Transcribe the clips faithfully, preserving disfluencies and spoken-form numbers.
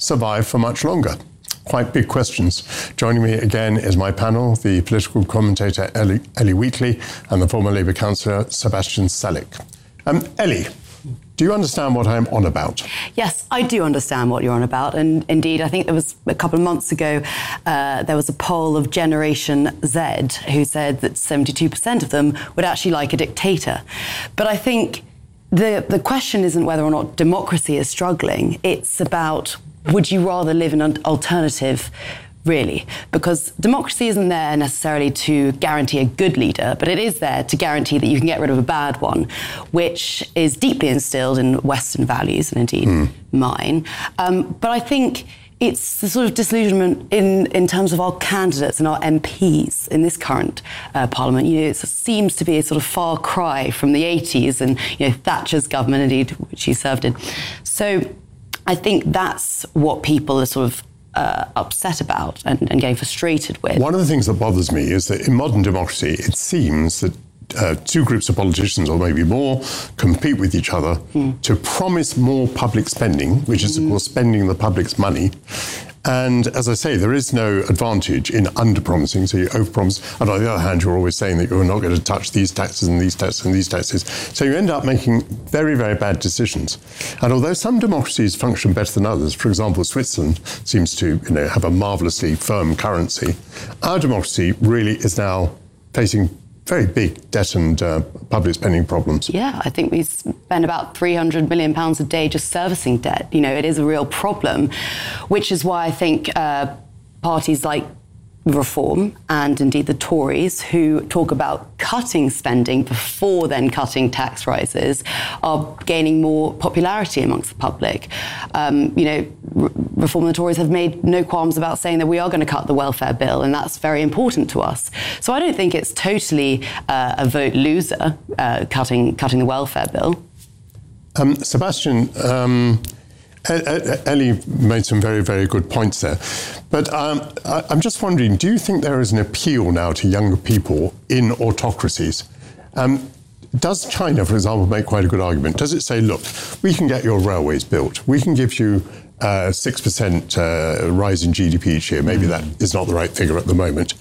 survive for much longer? Quite big questions. Joining me again is my panel, the political commentator Ellie, Ellie Wheatley and the former Labour councillor Sebastian Salek. Um, Ellie, do you understand what I'm on about? Yes, I do understand what you're on about. And indeed, I think there was a couple of months ago, uh, there was a poll of Generation Z who said that seventy-two percent of them would actually like a dictator. But I think the, the question isn't whether or not democracy is struggling. It's about, would you rather live in an alternative, really? Because democracy isn't there necessarily to guarantee a good leader, but it is there to guarantee that you can get rid of a bad one, which is deeply instilled in Western values, and indeed mm. mine. Um, but I think it's the sort of disillusionment in, in terms of our candidates and our M Ps in this current uh, parliament. You know, it seems to be a sort of far cry from the eighties and, you know, Thatcher's government, indeed, which she served in. So I think that's what people are sort of uh, upset about and, and getting frustrated with. One of the things that bothers me is that in modern democracy, it seems that uh, two groups of politicians, or maybe more, compete with each other mm. to promise more public spending, which is, mm. of course, spending the public's money. And as I say, there is no advantage in under-promising, so you over-promise. And on the other hand, you're always saying that you're not going to touch these taxes and these taxes and these taxes. So you end up making very, very bad decisions. And although some democracies function better than others, for example, Switzerland seems to, you know, have a marvellously firm currency, our democracy really is now facing very big debt and uh, public spending problems. Yeah, I think we spend about three hundred million pounds a day just servicing debt. You know, it is a real problem, which is why I think uh, parties like Reform and indeed the Tories, who talk about cutting spending before then cutting tax rises, are gaining more popularity amongst the public. Um, you know, Re- Reform and the Tories have made no qualms about saying that we are going to cut the welfare bill, and that's very important to us. So I don't think it's totally uh, a vote loser, uh, cutting cutting the welfare bill. Um, Sebastian, um, Ellie made some very, very good points there. But um, I, I'm just wondering, do you think there is an appeal now to younger people in autocracies? Um, does China, for example, make quite a good argument? Does it say, look, we can get your railways built, we can give you a uh, six percent uh, rise in G D P each year, maybe that is not the right figure at the moment.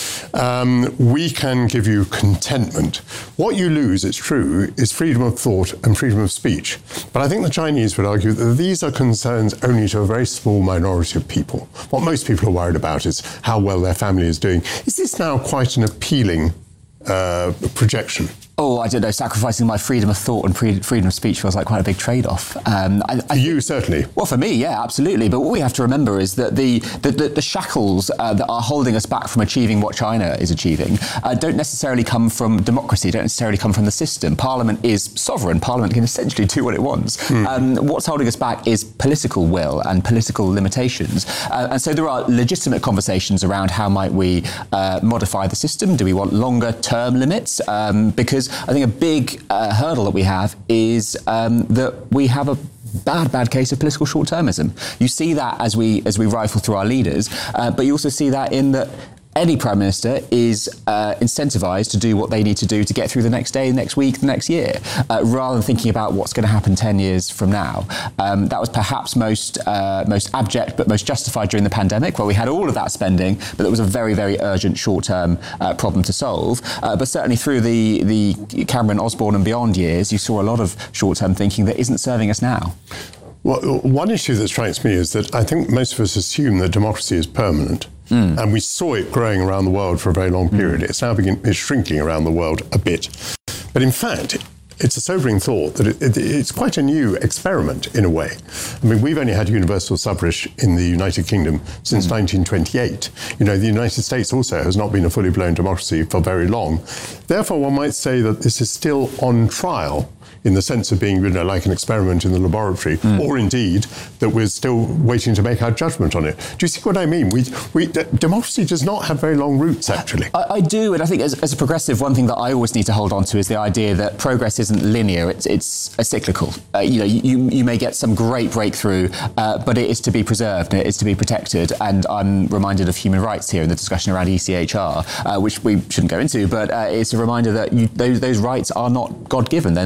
Um, we can give you contentment. What you lose, it's true, is freedom of thought and freedom of speech. But I think the Chinese would argue that these are concerns only to a very small minority of people. What most people are worried about is how well their family is doing. Is this now quite an appealing uh, projection? Oh, I don't know, sacrificing my freedom of thought and pre- freedom of speech feels like quite a big trade-off. Um, I, I for you, certainly. Well, for me, yeah, absolutely. But what we have to remember is that the the, the, the shackles uh, that are holding us back from achieving what China is achieving uh, don't necessarily come from democracy, don't necessarily come from the system. Parliament is sovereign. Parliament can essentially do what it wants. Mm. Um, what's holding us back is political will and political limitations. Uh, and so there are legitimate conversations around how might we uh, modify the system. Do we want longer term limits? Um, because I think a big uh, hurdle that we have is um, that we have a bad, bad case of political short-termism. You see that as we as we rifle through our leaders, uh, but you also see that in that any Prime Minister is uh, incentivised to do what they need to do to get through the next day, the next week, the next year, uh, rather than thinking about what's going to happen ten years from now. Um, that was perhaps most uh, most abject but most justified during the pandemic, where we had all of that spending, but it was a very, very urgent short-term uh, problem to solve. Uh, but certainly through the, the Cameron, Osborne and beyond years, you saw a lot of short-term thinking that isn't serving us now. Well, one issue that strikes me is that I think most of us assume that democracy is permanent. Mm. And we saw it growing around the world for a very long period. Mm. It's now begin, it's shrinking around the world a bit. But in fact, it's a sobering thought that it, it, it's quite a new experiment in a way. I mean, we've only had universal suffrage in the United Kingdom since mm. nineteen twenty-eight. You know, the United States also has not been a fully blown democracy for very long. Therefore, one might say that this is still on trial, in the sense of being, you know, like an experiment in the laboratory, mm. or indeed that we're still waiting to make our judgment on it. Do you see what I mean? We, we, d- democracy does not have very long roots, actually. I, I do, and I think as, as a progressive, one thing that I always need to hold on to is the idea that progress isn't linear, it's, it's a cyclical. Uh, you know, you, you may get some great breakthrough, uh, but it is to be preserved, it is to be protected, and I'm reminded of human rights here in the discussion around E C H R, uh, which we shouldn't go into, but uh, it's a reminder that you, those, those rights are not God-given, they're not permanent.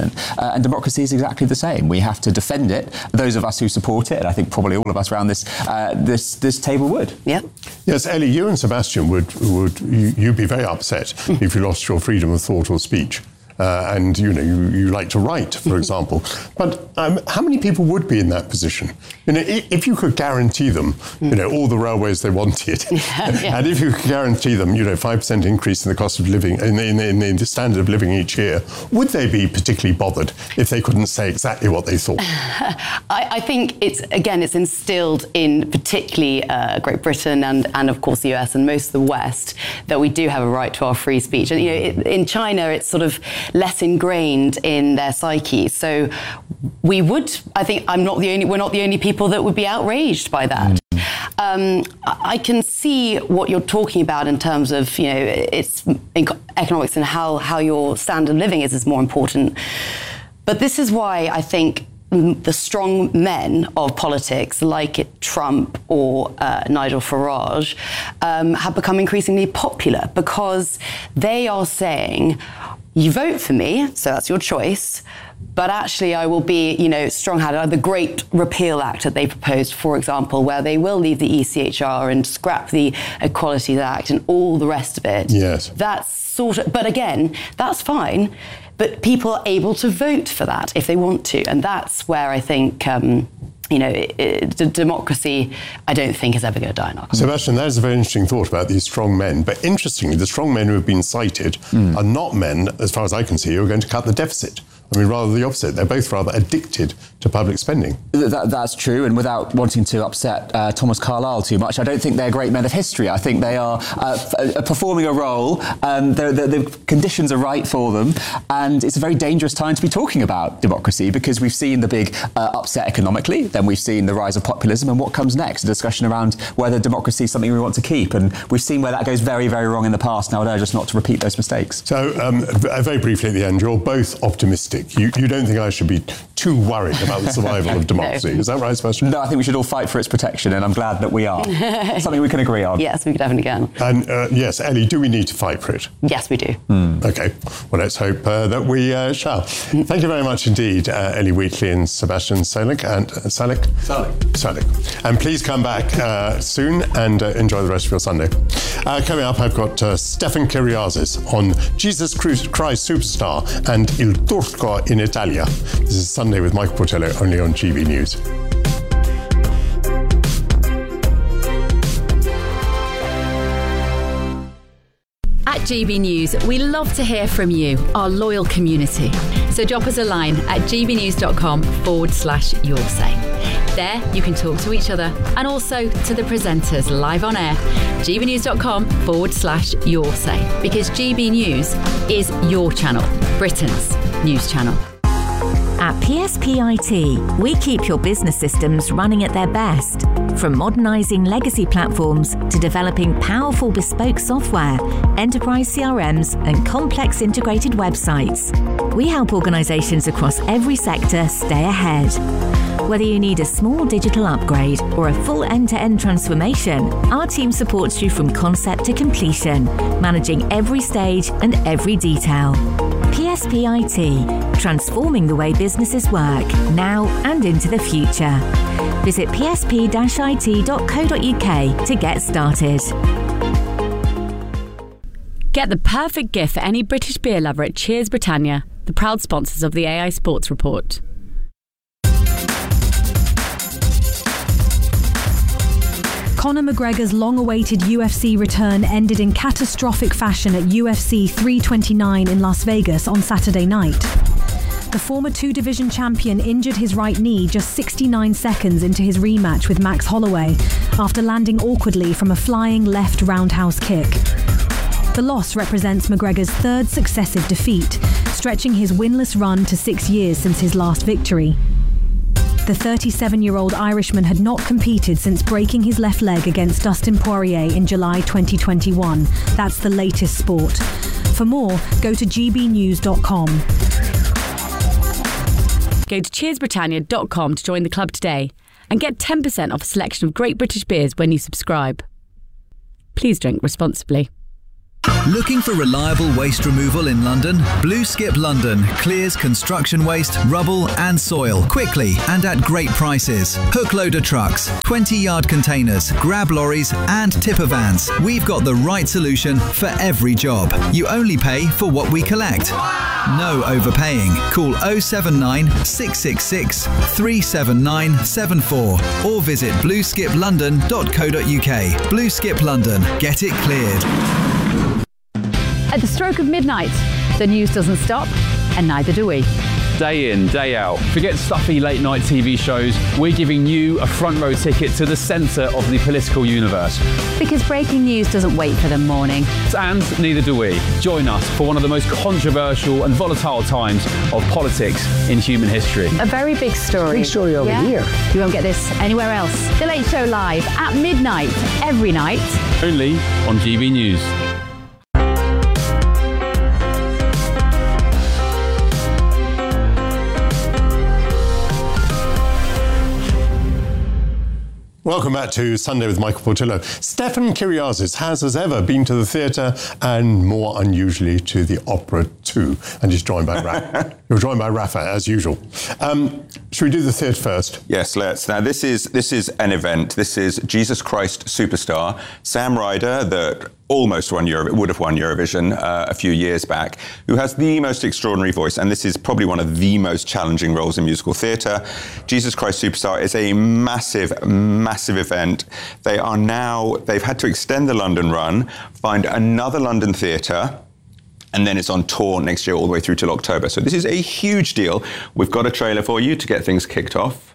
president. Uh, and democracy is exactly the same. We have to defend it. Those of us who support it, and I think probably all of us around this uh, this this table would. Yeah. Yes, Ellie, you and Sebastian would would you, you'd be very upset if you lost your freedom of thought or speech. Uh, and, you know, you, you like to write, for example. But um, how many people would be in that position? You know, if, if you could guarantee them, you know, all the railways they wanted, yeah, yeah. and if you could guarantee them, you know, five percent increase in the cost of living, in the, in, the, in the standard of living each year, would they be particularly bothered if they couldn't say exactly what they thought? I, I think it's, again, it's instilled in particularly uh, Great Britain and, and, of course, the U S and most of the West that we do have a right to our free speech. And, you know, it, in China, it's sort of less ingrained in their psyche. So we would, I think, I'm not the only, we're not the only people that would be outraged by that. Mm. Um, I can see what you're talking about in terms of, you know, it's economics and how, how your standard of living is, is more important. But this is why I think the strong men of politics, like it, Trump or uh, Nigel Farage, um, have become increasingly popular because they are saying, you vote for me, so that's your choice, but actually I will be, you know, strong-handed. The Great Repeal Act that they proposed, for example, where they will leave the E C H R and scrap the Equalities Act and all the rest of it. Yes. That's sort of, but again, that's fine, but people are able to vote for that if they want to, and that's where I think... Um, You know, it, it, d- democracy, I don't think is ever going to die in our country. Sebastian, that is a very interesting thought about these strong men. But interestingly, the strong men who have been cited mm. are not men, as far as I can see, who are going to cut the deficit. I mean, rather the opposite. They're both rather addicted to public spending. That, that's true, and without wanting to upset uh, Thomas Carlyle too much, I don't think they're great men of history. I think they are uh, f- uh, performing a role, um, the, the, the conditions are right for them, and it's a very dangerous time to be talking about democracy because we've seen the big uh, upset economically, then we've seen the rise of populism, and what comes next? A discussion around whether democracy is something we want to keep, and we've seen where that goes very, very wrong in the past, and I would urge us not to repeat those mistakes. So, um, very briefly at the end, you're both optimistic. You, you don't think I should be too worried about the survival of democracy. No. Is that right, Sebastian? No, I think we should all fight for its protection, and I'm glad that we are. Something we can agree on. Yes, we definitely can. And uh, yes, Ellie, do we need to fight for it? Yes, we do. Mm. OK. Well, let's hope uh, that we uh, shall. Mm. Thank you very much indeed, uh, Ellie Wheatley and Sebastian Salick. And, uh, Salick? Salick. Salick. And please come back uh, soon and uh, enjoy the rest of your Sunday. Uh, coming up, I've got uh, Stefan Kyriazis on Jesus Christ Superstar and Il Turco in Italia. This is Sunday with Michael Portello, only on G B News. At G B News, we love to hear from you, our loyal community. So drop us a line at gbnews.com forward slash your say. There, you can talk to each other and also to the presenters live on air. gbnews.com forward slash your say. Because G B News is your channel, Britain's news channel. At P S P I T, we keep your business systems running at their best. From modernising legacy platforms to developing powerful bespoke software, enterprise C R Ms and complex integrated websites. We help organisations across every sector stay ahead. Whether you need a small digital upgrade or a full end-to-end transformation, our team supports you from concept to completion, managing every stage and every detail. P S P I T, transforming the way businesses work, now and into the future. Visit p s p dash i t dot co dot u k to get started. Get the perfect gift for any British beer lover at Cheers Britannia, the proud sponsors of the A I Sports Report. Conor McGregor's long-awaited U F C return ended in catastrophic fashion at U F C three twenty-nine in Las Vegas on Saturday night. The former two-division champion injured his right knee just sixty-nine seconds into his rematch with Max Holloway after landing awkwardly from a flying left roundhouse kick. The loss represents McGregor's third successive defeat, stretching his winless run to six years since his last victory. The thirty-seven-year-old Irishman had not competed since breaking his left leg against Dustin Poirier in July twenty twenty-one. That's the latest sport. For more, go to g b news dot com. Go to cheers britannia dot com to join the club today and get ten percent off a selection of great British beers when you subscribe. Please drink responsibly. Looking for reliable waste removal in London? Blue Skip London clears construction waste, rubble and soil quickly and at great prices. Hook loader trucks, twenty yard containers, grab lorries and tipper vans. We've got the right solution for every job. You only pay for what we collect. No overpaying. Call oh seven nine, six six six, three seven nine seven four or visit blue skip london dot co dot uk. Blue Skip London. Get it cleared. At the stroke of midnight, the news doesn't stop, and neither do we. Day in, day out. Forget stuffy late night T V shows. We're giving you a front row ticket to the centre of the political universe. Because breaking news doesn't wait for the morning. And neither do we. Join us for one of the most controversial and volatile times of politics in human history. A very big story. Big story over yeah? here. You won't get this anywhere else. The Late Show live at midnight, every night. Only on G B News. Welcome back to Sunday with Michael Portillo. Stefan Kyriazis has, as ever, been to the theatre and, more unusually, to the opera too. And he's joined by Rafa. You're joined by Rafa, as usual. Um, should we do the theatre first? Yes, let's. Now, this is this is an event. This is Jesus Christ Superstar. Sam Ryder, that almost won Euro, would have won Eurovision uh, a few years back, who has the most extraordinary voice, and this is probably one of the most challenging roles in musical theatre. Jesus Christ Superstar is a massive, massive event. They are now, they've had to extend the London run, find another London theatre, and then it's on tour next year all the way through till October. So this is a huge deal. We've got a trailer for you to get things kicked off.